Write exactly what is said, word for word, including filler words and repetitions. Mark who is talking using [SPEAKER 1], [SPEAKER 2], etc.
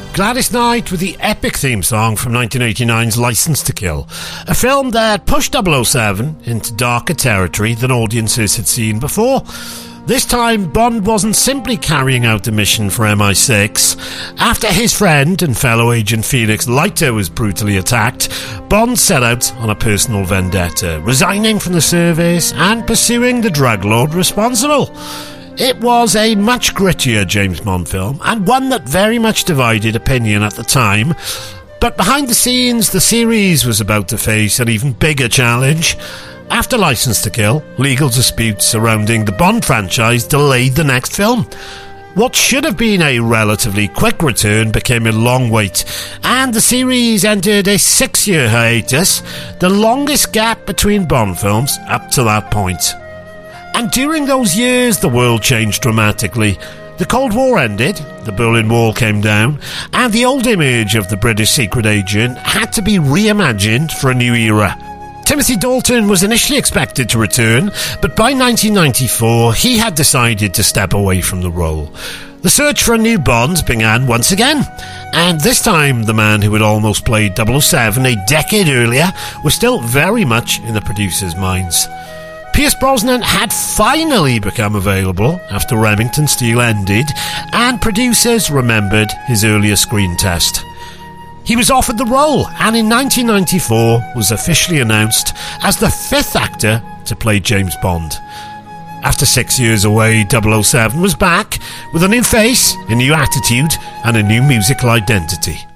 [SPEAKER 1] Gladys Knight with the epic theme song from nineteen eighty-nine's Licence to Kill, a film that pushed double oh seven into darker territory than audiences had seen before. This time, Bond wasn't simply carrying out a mission for M I six. After his friend and fellow agent Felix Leiter was brutally attacked, Bond set out on a personal vendetta, resigning from the service and pursuing the drug lord responsible. It was a much grittier James Bond film, and one that very much divided opinion at the time. But behind the scenes, the series was about to face an even bigger challenge. After Licence to Kill, legal disputes surrounding the Bond franchise delayed the next film. What should have been a relatively quick return became a long wait, and the series entered a six-year hiatus, the longest gap between Bond films up to that point. And during those years, the world changed dramatically. The Cold War ended, the Berlin Wall came down, and the old image of the British secret agent had to be reimagined for a new era. Timothy Dalton was initially expected to return, but by nineteen ninety-four, he had decided to step away from the role. The search for a new Bond began once again, and this time the man who had almost played double oh seven a decade earlier was still very much in the producers' minds. Pierce Brosnan had finally become available after Remington Steele ended, and producers remembered his earlier screen test. He was offered the role, and in nineteen ninety-four was officially announced as the fifth actor to play James Bond. After six years away, double oh seven was back with a new face, a new attitude, and a new musical identity.